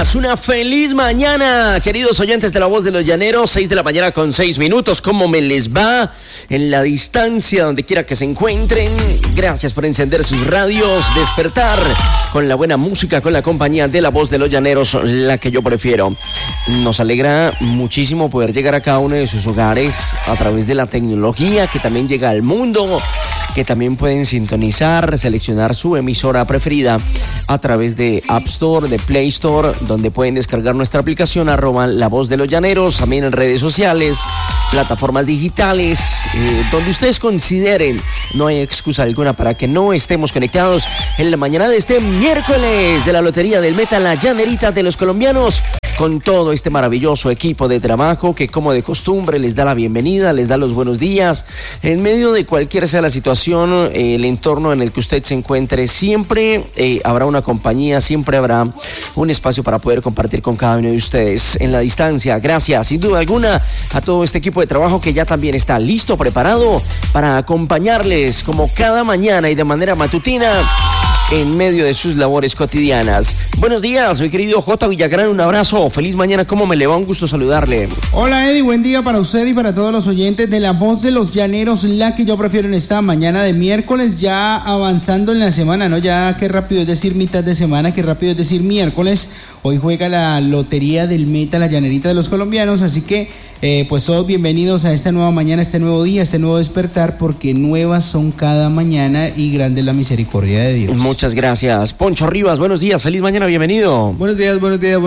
días, una feliz mañana, queridos oyentes de La Voz de los Llaneros, 6 de la mañana con 6 minutos. ¿Cómo me les va en la distancia, donde quiera que se encuentren? Gracias por encender sus radios, despertar con la buena música, con la compañía de La Voz de los Llaneros, la que yo prefiero. Nos alegra muchísimo poder llegar a cada uno de sus hogares a través de la tecnología que también llega al mundo, que también pueden sintonizar, seleccionar su emisora preferida a través de App Store, de Play Store, donde pueden descargar nuestra aplicación @La Voz de los Llaneros, también en redes sociales, plataformas digitales, donde ustedes consideren. No hay excusa alguna para que no estemos conectados en la mañana de este miércoles de la Lotería del Meta, la Llanerita de los colombianos, con todo este maravilloso equipo de trabajo que, como de costumbre, les da la bienvenida, les da los buenos días. En medio de cualquier sea la situación, el entorno en el que usted se encuentre, siempre habrá una compañía, siempre habrá un espacio para poder compartir con cada uno de ustedes en la distancia. Gracias, sin duda alguna, a todo este equipo de trabajo que ya también está listo, preparado para acompañarles como cada mañana y de manera matutina en medio de sus labores cotidianas. Buenos días, mi querido J. Villagrán, un abrazo, feliz mañana, ¿cómo me le va? Un gusto saludarle. Hola Eddie, buen día para usted y para todos los oyentes de La Voz de los Llaneros, la que yo prefiero en esta mañana de miércoles, ya avanzando en la semana, ¿no? Ya qué rápido es decir mitad de semana, qué rápido es decir miércoles. Hoy juega la Lotería del Meta, la Llanerita de los colombianos, así que pues todos bienvenidos a esta nueva mañana, este nuevo día, este nuevo despertar, porque nuevas son cada mañana y grande es la misericordia de Dios. Muchas gracias. Poncho Rivas, buenos días, feliz mañana, bienvenido. Buenos días,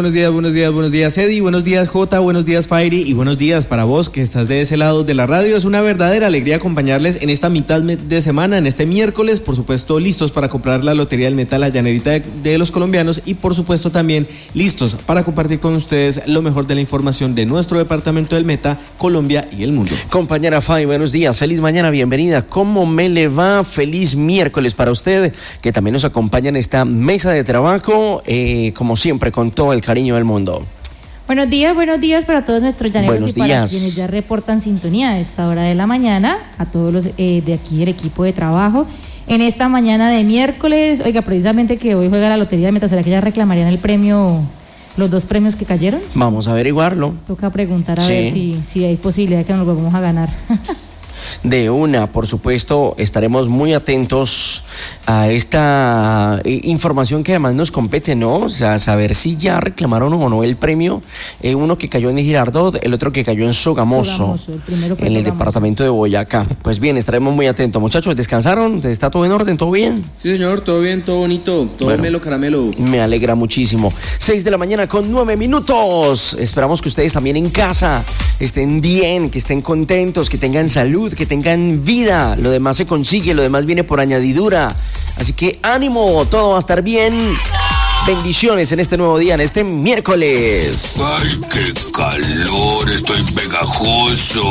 Eddie, buenos días, Jota, buenos días, Fairy, y buenos días para vos que estás de ese lado de la radio. Es una verdadera alegría acompañarles en esta mitad de semana, en este miércoles, por supuesto, listos para comprar la Lotería del Meta, la Llanerita de los colombianos, y por supuesto también listos para compartir con ustedes lo mejor de la información de nuestro departamento del Meta, Colombia y el mundo. Compañera Fay, buenos días, feliz mañana, bienvenida. ¿Cómo me le va? Feliz miércoles para usted, que también nos acompaña en esta mesa de trabajo, como siempre, con todo el cariño del mundo. Buenos días para todos nuestros llaneros buenos y para días. Quienes ya reportan sintonía a esta hora de la mañana, a todos los de aquí del equipo de trabajo. En esta mañana de miércoles, oiga, precisamente que hoy juega la Lotería de Meta, ¿será que ya reclamarían el premio, los 2 premios que cayeron? Vamos a averiguarlo. Toca preguntar a ver si hay posibilidad de que nos lo vamos a ganar. De una, por supuesto, estaremos muy atentos a esta información que además nos compete, ¿no? O sea, saber si ya reclamaron o no el premio. Uno que cayó en Girardot, el otro que cayó en Sogamoso, el primero fue en el Sogamoso. departamento de Boyacá. Pues bien, estaremos muy atentos. Muchachos, ¿descansaron? ¿Está todo en orden? ¿Todo bien? Sí, señor, todo bien, todo bonito, todo bueno, melo caramelo. Me alegra muchísimo. 6 de la mañana con 9 minutos. Esperamos que ustedes también en casa estén bien, que estén contentos, que tengan salud, que tengan vida. Lo demás se consigue, lo demás viene por añadidura. Así que ánimo, todo va a estar bien. Bendiciones en este nuevo día, en este miércoles. Ay, qué calor, estoy pegajoso.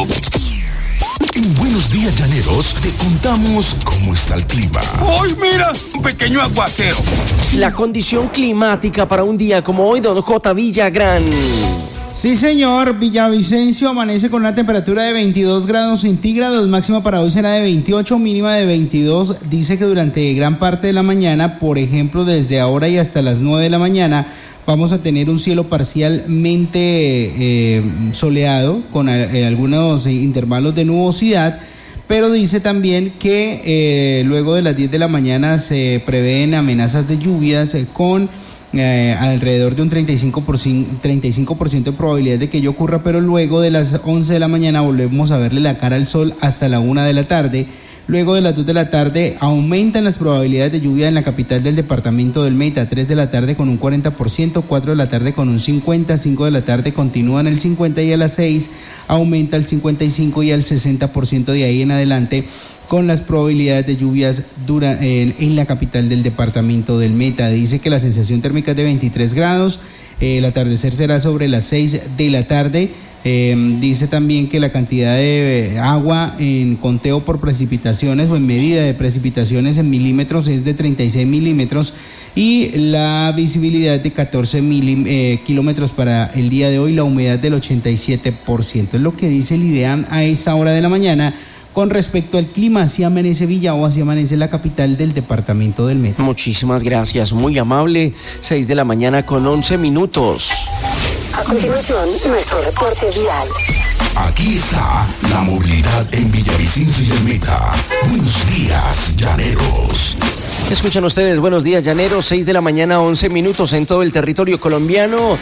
En Buenos Días Llaneros te contamos cómo está el clima. ¡Ay, mira! Un pequeño aguacero. La condición climática para un día como hoy, don J. Villagrán. Sí, señor, Villavicencio amanece con una temperatura de 22 grados centígrados, máxima para hoy será de 28, mínima de 22. Dice que durante gran parte de la mañana, por ejemplo, desde ahora y hasta las 9 de la mañana, vamos a tener un cielo parcialmente soleado, con algunos intervalos de nubosidad, pero dice también que luego de las 10 de la mañana se prevén amenazas de lluvias con alrededor de un 35% de probabilidad de que ello ocurra, pero luego de las 11 de la mañana volvemos a verle la cara al sol hasta la 1 de la tarde. Luego de las 2 de la tarde aumentan las probabilidades de lluvia en la capital del departamento del Meta, 3 de la tarde con un 40%, 4 de la tarde con un 50%, 5 de la tarde continúa en el 50% y a las 6 aumenta el 55% y al 60% de ahí en adelante, con las probabilidades de lluvias en la capital del departamento del Meta. Dice que la sensación térmica es de 23 grados, el atardecer será sobre las 6 de la tarde. Dice también que la cantidad de agua en conteo por precipitaciones o en medida de precipitaciones en milímetros es de 36 milímetros y la visibilidad de 14 kilómetros para el día de hoy, la humedad del 87%. Es lo que dice el IDEAM a esta hora de la mañana con respecto al clima, así amanece Villavo, así amanece la capital del departamento del Meta. Muchísimas gracias, muy amable. 6 de la mañana con 11 minutos. A continuación, nuestro reporte vial. Aquí está la movilidad en Villavicencio y el Meta. Buenos días, llaneros. Escuchan ustedes, buenos días, llaneros, 6 de la mañana, 11 minutos en todo el territorio colombiano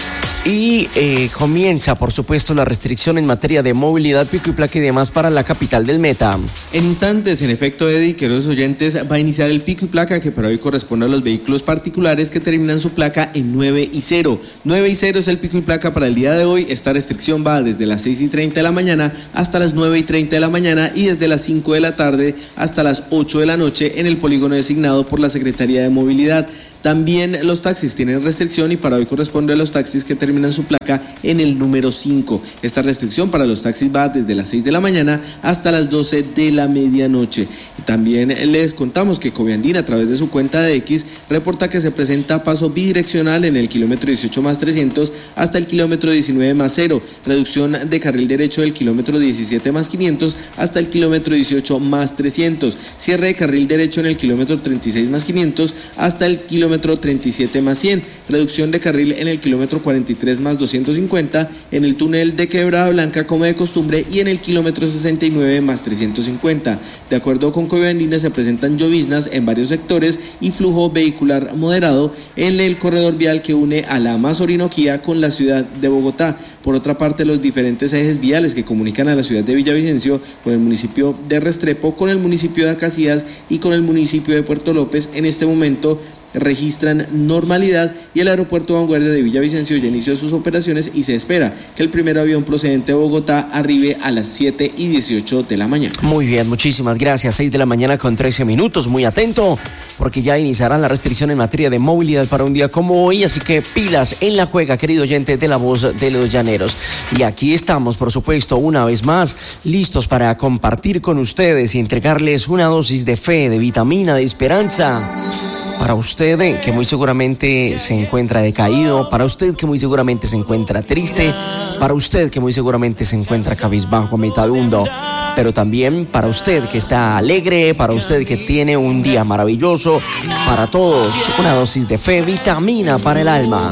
y comienza, por supuesto, la restricción en materia de movilidad, pico y placa y demás para la capital del Meta. En instantes, en efecto, Eddie, queridos oyentes, va a iniciar el pico y placa que para hoy corresponde a los vehículos particulares que terminan su placa en 9 y 0. 9 y 0 es el pico y placa para el día de hoy. Esta restricción va desde las 6:30 de la mañana hasta las 9:30 de la mañana y desde las 5 de la tarde hasta las 8 de la noche en el polígono designado por la Secretaría de Movilidad. También los taxis tienen restricción y para hoy corresponde a los taxis que terminan su placa en el número 5. Esta restricción para los taxis va desde las 6 de la mañana hasta las 12 de la medianoche. También les contamos que Coviandina, a través de su cuenta de X, reporta que se presenta paso bidireccional en el kilómetro 18 más 300 hasta el kilómetro 19 más 0, reducción de carril derecho del kilómetro 17 más 500 hasta el kilómetro 18 más 300, cierre de carril derecho en el kilómetro 36 más 500 hasta el kilómetro 37 más 100, reducción de carril en el kilómetro 43 más 250, en el túnel de Quebrada Blanca como de costumbre y en el kilómetro 69 más 350. De acuerdo con Coviandina, se presentan lloviznas en varios sectores y flujo vehicular moderado en el corredor vial que une a la Orinoquía con la ciudad de Bogotá. Por otra parte, los diferentes ejes viales que comunican a la ciudad de Villavicencio con el municipio de Restrepo, con el municipio de Acacías y con el municipio de Puerto López en este momento registran normalidad y el aeropuerto Vanguardia de Villavicencio ya inició sus operaciones y se espera que el primer avión procedente de Bogotá arribe a las 7:18 de la mañana. Muy bien, muchísimas gracias. 6 de la mañana con 13 minutos, muy atento, porque ya iniciarán la restricción en materia de movilidad para un día como hoy, así que pilas en la juega, querido oyente de La Voz de los Llaneros. Y aquí estamos, por supuesto, una vez más, listos para compartir con ustedes y entregarles una dosis de fe, de vitamina, de esperanza. Para usted que muy seguramente se encuentra decaído, para usted que muy seguramente se encuentra triste, para usted que muy seguramente se encuentra cabizbajo, metadundo, pero también para usted que está alegre, para usted que tiene un día maravilloso, para todos una dosis de fe, vitamina para el alma.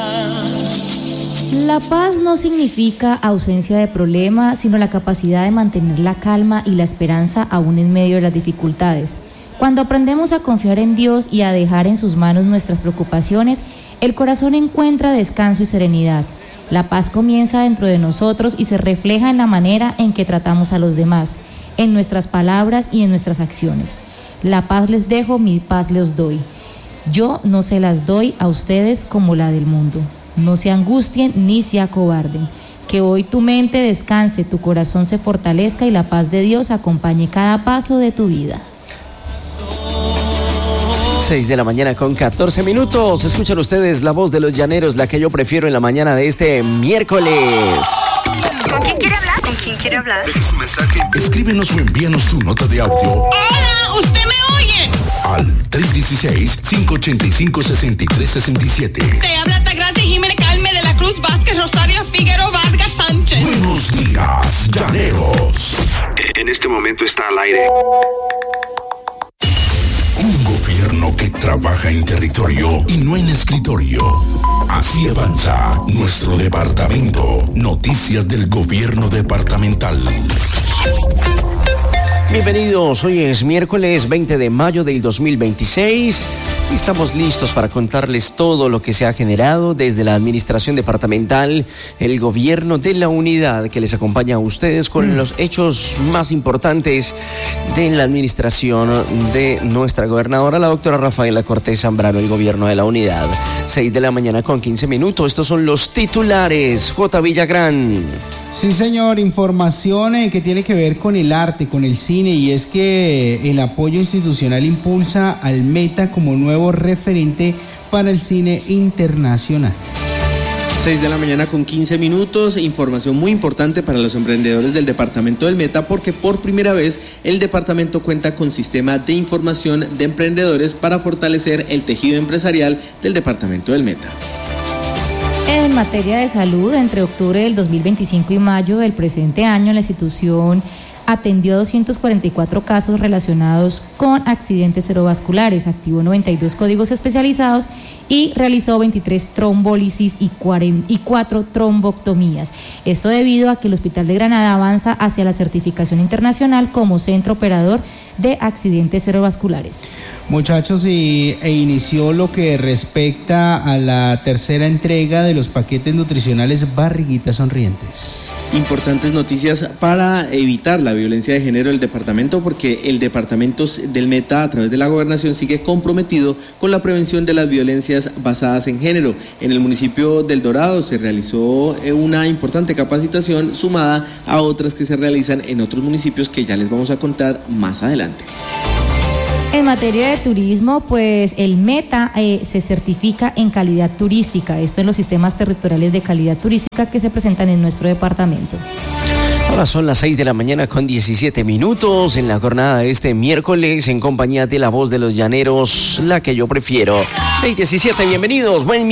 La paz no significa ausencia de problemas, sino la capacidad de mantener la calma y la esperanza aún en medio de las dificultades. Cuando aprendemos a confiar en Dios y a dejar en sus manos nuestras preocupaciones, el corazón encuentra descanso y serenidad. La paz comienza dentro de nosotros y se refleja en la manera en que tratamos a los demás, en nuestras palabras y en nuestras acciones. La paz les dejo, mi paz les doy. Yo no se las doy a ustedes como la del mundo. No se angustien ni se acobarden. Que hoy tu mente descanse, tu corazón se fortalezca y la paz de Dios acompañe cada paso de tu vida. 6 de la mañana con 14 minutos. Escuchan ustedes La Voz de los Llaneros, la que yo prefiero en la mañana de este miércoles. ¿Con quién quiere hablar? ¿Con quién quiere hablar? Deje su mensaje, escríbenos o envíanos tu nota de audio. ¡Hola! ¿Usted me oye? Al 316-585-6367. Te habla Altagracia Jiménez Calme de la Cruz Vázquez Rosario Figueroa Vargas Sánchez. Buenos días, llaneros. En este momento está al aire. Un gobierno que trabaja en territorio y no en escritorio. Así avanza nuestro departamento. Noticias del gobierno departamental. Bienvenidos, hoy es miércoles 20 de mayo del 2026. Estamos listos para contarles todo lo que se ha generado desde la administración departamental, el gobierno de la unidad que les acompaña a ustedes con los hechos más importantes de la administración de nuestra gobernadora, la doctora Rafaela Cortés Zambrano, el gobierno de la unidad. 6 de la mañana con 15 minutos, estos son los titulares. J. Villagrán. Sí, señor, información que tiene que ver con el arte, con el cine, y es que el apoyo institucional impulsa al Meta como nuevo referente para el cine internacional. 6 de la mañana con 15 minutos, información muy importante para los emprendedores del departamento del Meta porque por primera vez el departamento cuenta con sistema de información de emprendedores para fortalecer el tejido empresarial del departamento del Meta. En materia de salud, entre octubre del 2025 y mayo del presente año, la institución atendió 244 casos relacionados con accidentes cerebrovasculares, activó 92 códigos especializados y realizó 23 trombólisis y 4 trombectomías. Esto debido a que el Hospital de Granada avanza hacia la certificación internacional como centro operador de accidentes cerebrovasculares. Muchachos, e inició lo que respecta a la tercera entrega de los paquetes nutricionales Barriguitas Sonrientes. Importantes noticias para evitar la violencia de género del departamento, porque el departamento del Meta, a través de la gobernación, sigue comprometido con la prevención de las violencias basadas en género. En el municipio del Dorado se realizó una importante capacitación sumada a otras que se realizan en otros municipios que ya les vamos a contar más adelante. En materia de turismo, pues el Meta se certifica en calidad turística, esto en los sistemas territoriales de calidad turística que se presentan en nuestro departamento. Ahora son las 6 de la mañana con 17 minutos en la jornada de este miércoles en compañía de La Voz de los Llaneros, la que yo prefiero. 6:17, bienvenidos, buen